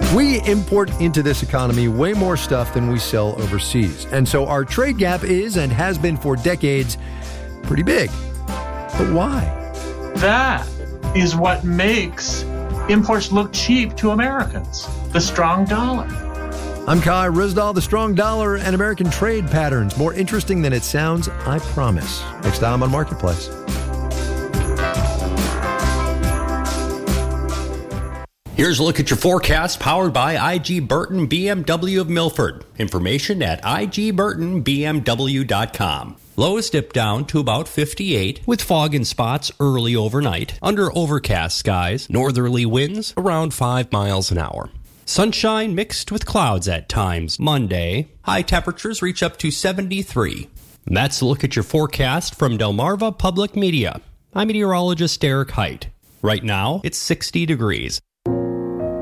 We import into this economy way more stuff than we sell overseas. And so our trade gap is, and has been for decades, pretty big. But why? That is what makes imports look cheap to Americans. The strong dollar. I'm Kai Ryssdal. The strong dollar and American trade patterns. More interesting than it sounds, I promise. Next time on Marketplace. Here's a look at your forecast powered by IG Burton BMW of Milford. Information at igburtonbmw.com. Lows dip down to about 58 with fog in spots early overnight. Under overcast skies, northerly winds around 5 miles an hour. Sunshine mixed with clouds at times Monday. High temperatures reach up to 73. And that's a look at your forecast from Delmarva Public Media. I'm meteorologist Derek Height. Right now, it's 60 degrees.